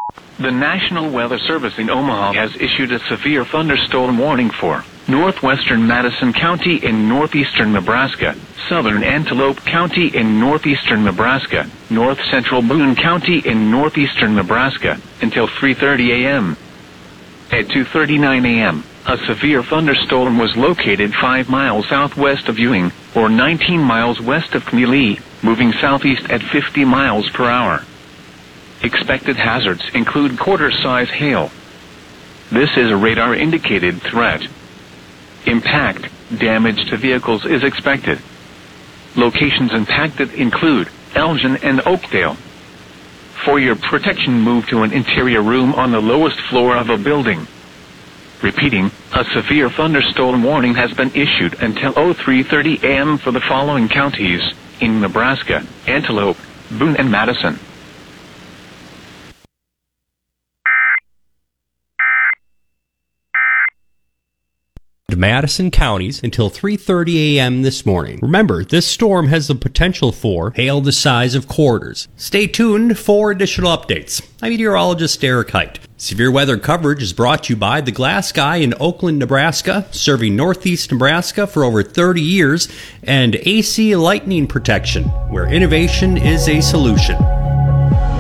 The National Weather Service in Omaha has issued a severe thunderstorm warning for northwestern Madison County in northeastern Nebraska, southern Antelope County in northeastern Nebraska, north central Boone County in northeastern Nebraska, until 3:30 a.m. At 2:39 a.m., a severe thunderstorm was located 5 miles southwest of Ewing, or 19 miles west of Keneally, moving southeast at 50 miles per hour. Expected hazards include quarter-size hail. This is a radar-indicated threat. Impact, damage to vehicles is expected. Locations impacted include Elgin and Oakdale. For your protection, move to an interior room on the lowest floor of a building. Repeating, a severe thunderstorm warning has been issued until 3:30 a.m. for the following counties in Nebraska: Antelope, Boone, and Madison. Madison counties until 3:30 a.m. this morning. Remember, this storm has the potential for hail the size of quarters. Stay tuned for additional updates. I'm meteorologist Eric Height. Severe weather coverage is brought to you by The Glass Guy in Oakland, Nebraska, serving northeast Nebraska for over 30 years, and AC Lightning Protection, where innovation is a solution.